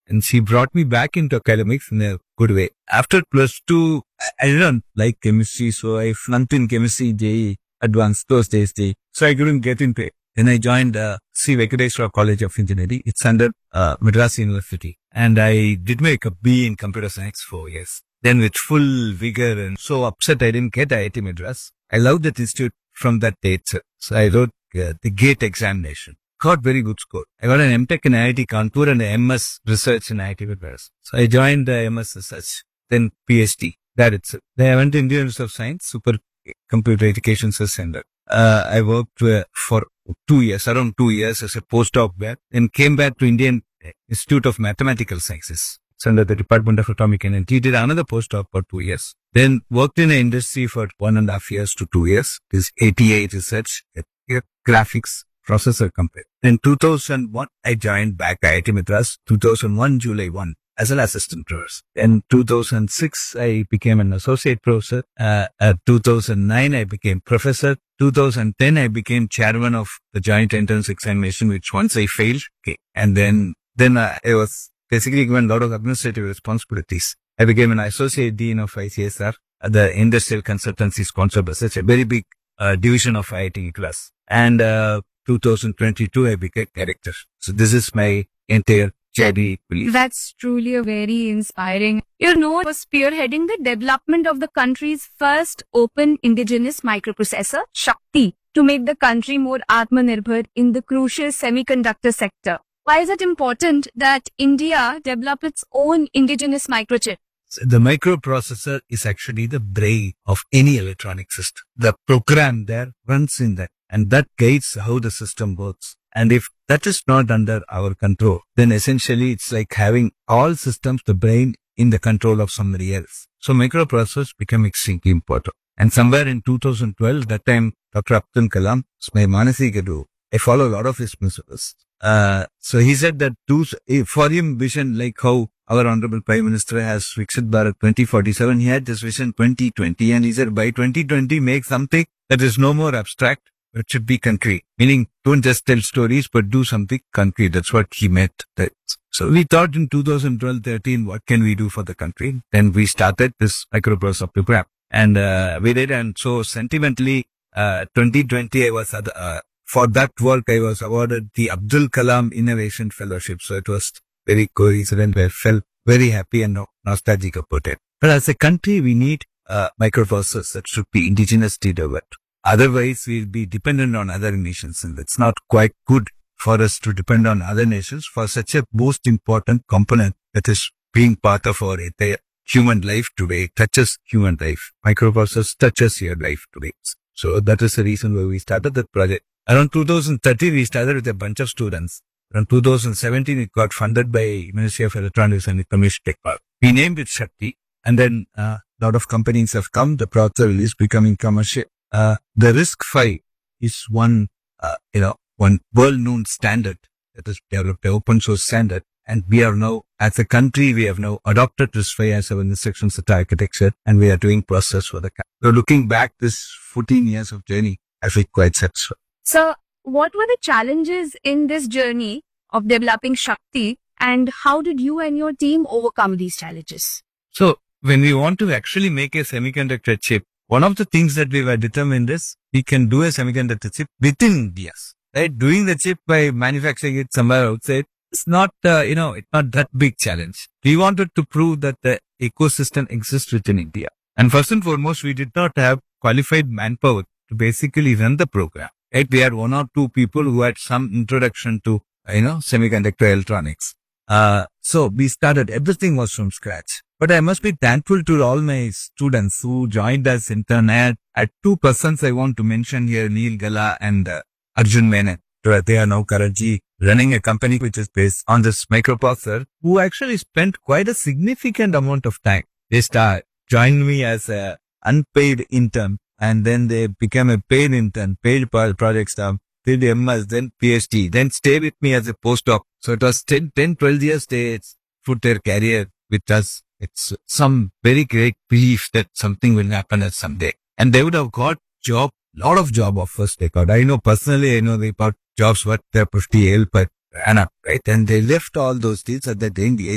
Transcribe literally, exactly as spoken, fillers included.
And she brought me back into academics in a good way. After plus two, I didn't like chemistry, so I flunked in chemistry, J E E, advanced those days, J E E. So I couldn't get into it. Then I joined uh, Sri Venkateswara College of Engineering. It's under uh, Madras University. And I did make a B in computer science for years. Then with full vigor and so upset I didn't get I I T Madras. I loved that institute from that day itself. So I wrote uh, the GATE examination. Got very good score. I got an M Tech in I I T Kanpur and an M S Research in I I T Madras. So I joined the M S Research, then PhD. That itself. Then I went to Indian Institute of Science, Super Computer Education Center. Uh, I worked uh, for two years, around two years as a postdoc there. Then came back to Indian Institute of Mathematical Sciences. It's under the Department of Atomic Energy. Did another postdoc for two years. Then worked in the industry for one and a half years to two years. This A T A research, graphics, processor company. In two thousand one, I joined back I I T Madras, two thousand one, July first, as an assistant professor. In two thousand six, I became an associate professor. Uh, at two thousand nine, I became professor. two thousand ten, I became chairman of the joint entrance examination, which once I failed. Okay. And then, then uh, I was basically given a lot of administrative responsibilities. I became an associate dean of I C S R, the Industrial Consultancy Sponsor Research, a very big uh, division of I I T class. And uh, two thousand twenty-two, I became director. So this is my entire journey. That's truly a very inspiring. You're known for spearheading the development of the country's first open indigenous microprocessor, Shakti, to make the country more Atmanirbhar in the crucial semiconductor sector. Why is it important that India develop its own indigenous microchip? The microprocessor is actually the brain of any electronic system. The program there runs in that, and that guides how the system works. And if that is not under our control, then essentially it's like having all systems, the brain, in the control of somebody else. So microprocessors become extremely important. And somewhere in two thousand twelve, that time, Doctor Abdul Kalam, my Manasi Guru, I follow a lot of his principles. Uh, so he said that to, for him, vision like how our Honorable Prime Minister has Viksit Bharat twenty forty-seven, he had this vision twenty twenty, and he said by twenty twenty, make something that is no more abstract, but it should be concrete. Meaning, don't just tell stories, but do something concrete. That's what he meant. That. So we thought in two thousand twelve thirteen, what can we do for the country? Then we started this microprocessor program. And uh, we did, and so sentimentally, uh, twenty twenty, I was, uh, for that work, I was awarded the Abdul Kalam Innovation Fellowship. So it was very coincident. I felt very happy and nostalgic about it. But as a country, we need uh, microprocessors that should be indigenously developed. Otherwise, we'll be dependent on other nations, and it's not quite good for us to depend on other nations for such a most important component that is being part of our entire human life today, touches human life. Microprocessors touches your life today. So that is the reason why we started that project. Around two thousand thirteen, we started with a bunch of students. Around two thousand seventeen, it got funded by Ministry of Electronics and Information Technology. We named it Shakti, and then a uh, lot of companies have come. The processor is becoming commercial. Uh, the RISC-V is one, uh, you know, one world-known standard that is developed, an open source standard. And we are now, as a country, we have now adopted RISC-V as our instruction set architecture, and we are doing process for the country. So looking back, this fourteen years of journey, I feel quite satisfied. So what were the challenges in this journey of developing Shakti, and how did you and your team overcome these challenges? So when we want to actually make a semiconductor chip, one of the things that we were determined is we can do a semiconductor chip within India. Right? Doing the chip by manufacturing it somewhere outside, it's not, uh, you know, it's not that big challenge. We wanted to prove that the ecosystem exists within India. And first and foremost, we did not have qualified manpower to basically run the program. Right? We had one or two people who had some introduction to, you know, semiconductor electronics. Uh, so we started, everything was from scratch. But I must be thankful to all my students who joined us intern. I had, had two persons I want to mention here, Neil Gala and uh, Arjun Menon. They are now currently running a company which is based on this microprocessor, who actually spent quite a significant amount of time. They start, joined me as a unpaid intern, and then they became a paid intern, paid project staff, did M S, then PhD, then stay with me as a postdoc. So it was ten, ten, twelve years they put their career with us. It's some very great belief that something will happen at someday. And they would have got job, lot of job offers they got. I know personally, I know they got jobs worth fifty L per annum, right? And they left all those deals at the end.